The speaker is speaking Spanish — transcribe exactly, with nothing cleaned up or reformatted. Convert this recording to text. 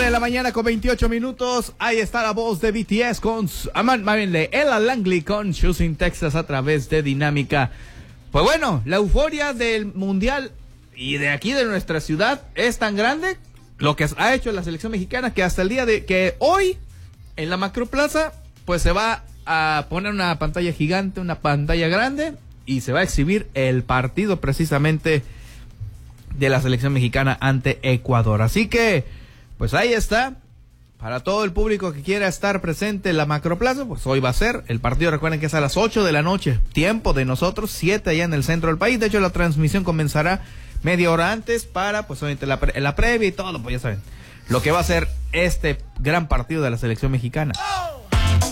Una de la mañana con veintiocho minutos. Ahí está la voz de B T S con Aman, más bien de Ella Langley con Choosing Texas a través de Dinámica. Pues bueno, la euforia del mundial y de aquí de nuestra ciudad es tan grande, lo que ha hecho la selección mexicana, que hasta el día de que hoy en la Macroplaza pues se va a poner una pantalla gigante, una pantalla grande, y se va a exhibir el partido precisamente de la selección mexicana ante Ecuador. Así que pues ahí está, para todo el público que quiera estar presente en la Macroplaza, pues hoy va a ser el partido. Recuerden que es a las ocho de la noche, tiempo de nosotros, siete allá en el centro del país. De hecho, la transmisión comenzará media hora antes para, pues obviamente, la, pre la previa y todo, pues ya saben, lo que va a ser este gran partido de la selección mexicana.